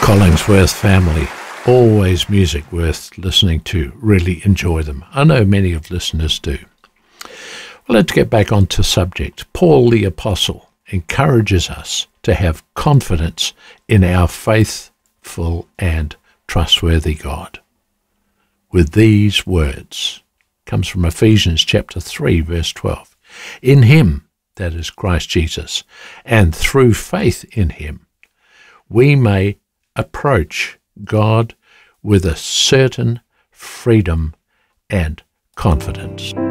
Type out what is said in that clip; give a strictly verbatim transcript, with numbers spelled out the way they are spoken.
Collingsworth family, always music worth listening to. Really enjoy them. I know many of listeners do. Well, let's get back onto subject. Paul the Apostle encourages us to have confidence in our faithful and trustworthy God. With these words, comes from Ephesians chapter three, verse twelve. In him, that is Christ Jesus, and through faith in him, we may approach God with a certain freedom and confidence.